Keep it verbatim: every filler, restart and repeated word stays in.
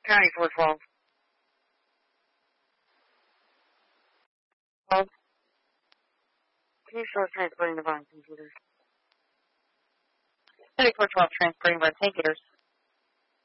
County four twelve. twelve. Can you show us transporting the Vine computers? County four twelve, transporting Vine. Thank you.